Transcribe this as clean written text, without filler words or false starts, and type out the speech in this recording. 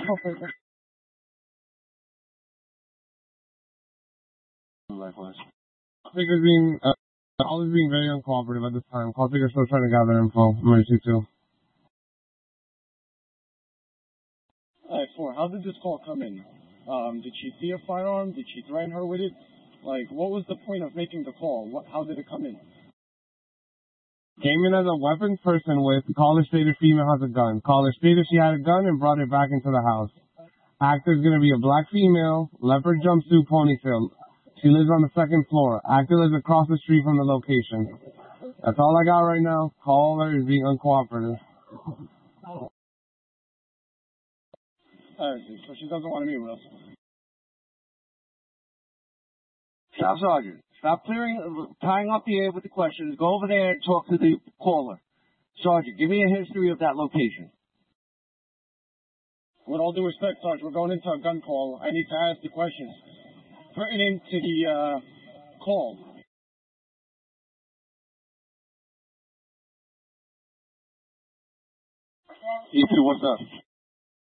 Likewise. Figure's being, always being very uncooperative at this time. Call figure still trying to gather info. Emergency 2. Alright, 4. How did this call come in? Did she see a firearm? Did she threaten her with it? Like, what was the point of making the call? How did it come in? Came in as a weapons person with caller stated female has a gun. Caller stated she had a gun and brought it back into the house. Actor's gonna be a black female, leopard jumpsuit, ponytail. She lives on the second floor. Actor lives across the street from the location. That's all I got right now. Caller is being uncooperative. Alright, so she doesn't want to meet with us. Staff Sergeant, stop tying up the air with the questions. Go over there and talk to the caller. Sergeant, give me a history of that location. With all due respect, Sarge, we're going into a gun call. I need to ask the questions pertinent to the call. E2, what's up?